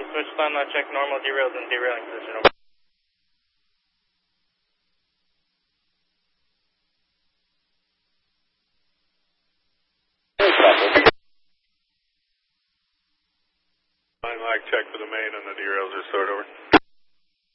switched on, check normal derails and derailing position. Over. Line check for the main and the derails are stored over.